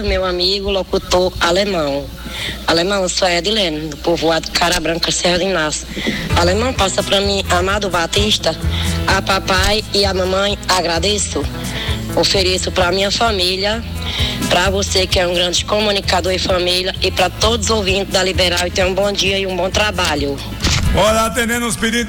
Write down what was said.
meu amigo locutor Alemão. Alemão, eu sou a Edilene, do povoado Cara Branca, Serra de Inácio. Alemão, passa para mim, Amado Batista, a papai e a mamãe, agradeço. Ofereço para minha família, para você que é um grande comunicador e família, e para todos os ouvintes da Liberal, e tenham um bom dia e um bom trabalho. Bora atendendo os pedidos.